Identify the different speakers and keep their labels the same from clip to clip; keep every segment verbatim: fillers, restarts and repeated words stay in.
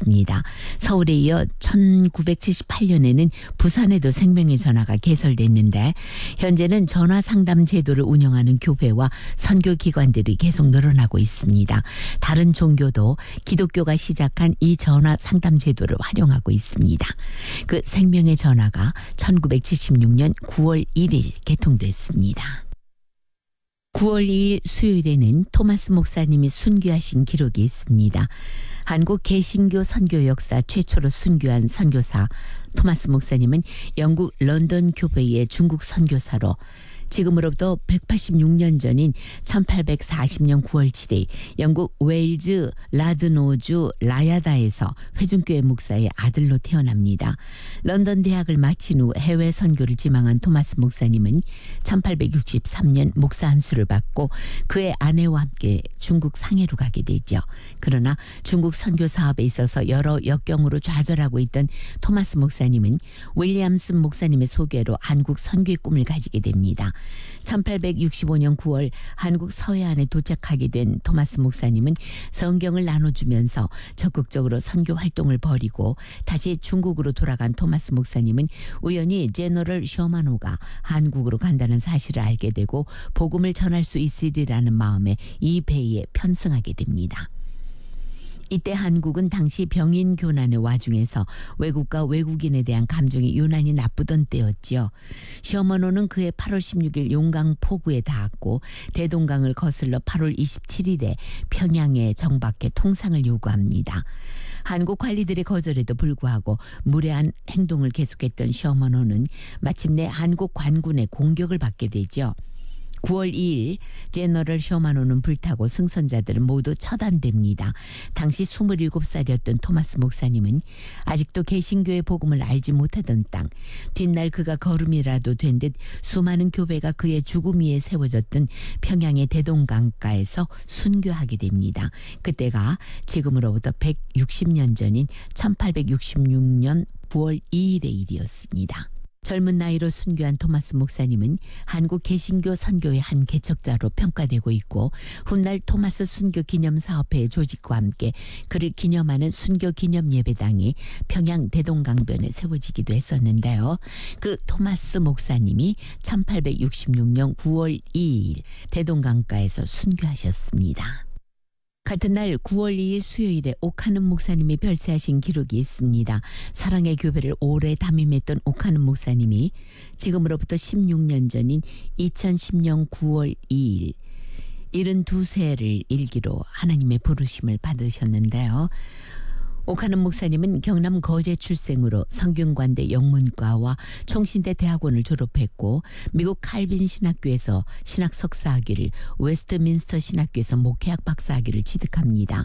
Speaker 1: 있습니다. 서울에 이어 천구백칠십팔 년에는 부산에도 생명의 전화가 개설됐는데 현재는 전화 상담 제도를 운영하는 교회와 선교기관들이 계속 늘어나고 있습니다. 다른 종교도 기독교가 시작한 이 전화 상담 제도를 활용하고 있습니다. 그 생명의 전화가 천구백칠십육 년 구월 일일 개통됐습니다. 구월 이일 수요일에는 토마스 목사님이 순교하신 기록이 있습니다. 한국 개신교 선교 역사 최초로 순교한 선교사 토마스 목사님은 영국 런던 교회의 중국 선교사로 지금으로부터 백팔십육 년 전인 천팔백사십 년 구월 칠일 영국 웨일즈 라드노주 라야다에서 회중교회 목사의 아들로 태어납니다. 런던 대학을 마친 후 해외 선교를 지망한 토마스 목사님은 천팔백육십삼 년 목사 안수를 받고 그의 아내와 함께 중국 상해로 가게 되죠. 그러나 중국 선교 사업에 있어서 여러 역경으로 좌절하고 있던 토마스 목사님은 윌리엄슨 목사님의 소개로 한국 선교의 꿈을 가지게 됩니다. 천팔백육십오 년 구월 한국 서해안에 도착하게 된 토마스 목사님은 성경을 나눠주면서 적극적으로 선교 활동을 벌이고 다시 중국으로 돌아간 토마스 목사님은 우연히 제너럴 셔마노가 한국으로 간다는 사실을 알게 되고 복음을 전할 수 있으리라는 마음에 이 배에 편승하게 됩니다. 이때 한국은 당시 병인 교난의 와중에서 외국과 외국인에 대한 감정이 유난히 나쁘던 때였지요. 셔머노는 그해 팔월 십육일 용강 포구에 닿았고 대동강을 거슬러 팔월 이십칠일에 평양에 정박해 통상을 요구합니다. 한국 관리들의 거절에도 불구하고 무례한 행동을 계속했던 셔머노는 마침내 한국 관군의 공격을 받게 되죠. 구월 이일 제너럴 셔마노는 불타고 승선자들은 모두 처단됩니다. 당시 스물일곱 살이었던 토마스 목사님은 아직도 개신교의 복음을 알지 못하던 땅, 뒷날 그가 걸음이라도 된 듯 수많은 교회가 그의 죽음 위에 세워졌던 평양의 대동강가에서 순교하게 됩니다. 그때가 지금으로부터 백육십 년 전인 천팔백육십육 년 구월 이일의 일이었습니다. 젊은 나이로 순교한 토마스 목사님은 한국 개신교 선교의 한 개척자로 평가되고 있고 훗날 토마스 순교 기념사업회의 조직과 함께 그를 기념하는 순교 기념 예배당이 평양 대동강변에 세워지기도 했었는데요. 그 토마스 목사님이 천팔백육십육 년 구월 이일 대동강가에서 순교하셨습니다. 같은 날 구월 이일 수요일에 오카는 목사님이 별세하신 기록이 있습니다. 사랑의 교회를 오래 담임했던 오카는 목사님이 지금으로부터 십육 년 전인 이천십 년 구월 이일 칠십이 세를 일기로 하나님의 부르심을 받으셨는데요. 오카는 목사님은 경남 거제 출생으로 성균관대 영문과와 총신대 대학원을 졸업했고 미국 칼빈 신학교에서 신학 석사학위를, 웨스트민스터 신학교에서 목회학 박사학위를 취득합니다.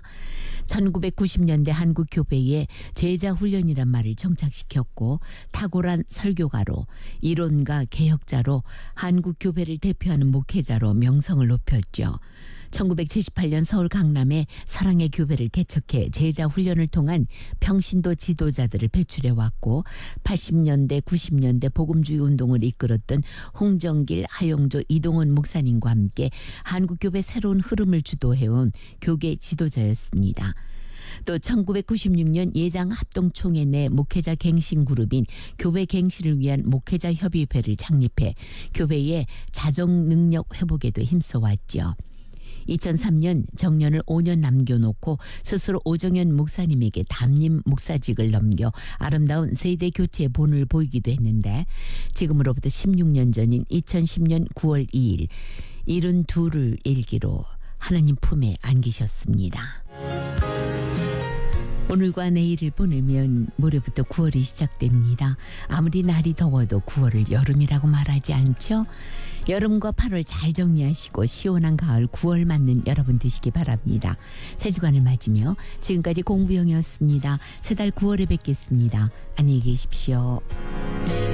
Speaker 1: 천구백구십 년대 한국 교회에 제자 훈련이란 말을 정착시켰고 탁월한 설교가로, 이론가 개혁자로 한국 교회를 대표하는 목회자로 명성을 높였죠. 천구백칠십팔 년 서울 강남에 사랑의 교회를 개척해 제자 훈련을 통한 평신도 지도자들을 배출해왔고 팔십 년대 구십 년대 복음주의 운동을 이끌었던 홍정길, 하용조, 이동원 목사님과 함께 한국교회 새로운 흐름을 주도해온 교계 지도자였습니다. 또 천구백구십육 년 예장 합동총회 내 목회자 갱신 그룹인 교회 갱신을 위한 목회자 협의회를 창립해 교회의 자정 능력 회복에도 힘써왔죠. 이천삼 년 정년을 오 년 남겨놓고 스스로 오정현 목사님에게 담임 목사직을 넘겨 아름다운 세대 교체의 본을 보이기도 했는데 지금으로부터 십육 년 전인 이천십 년 구월 이일 칠십이를 일기로 하나님 품에 안기셨습니다. 오늘과 내일을 보내면 모레부터 구월이 시작됩니다. 아무리 날이 더워도 구월을 여름이라고 말하지 않죠? 여름과 팔월 잘 정리하시고 시원한 가을 구월 맞는 여러분 되시기 바랍니다. 새 주간을 맞으며 지금까지 공부영이었습니다. 새 달 구월에 뵙겠습니다. 안녕히 계십시오.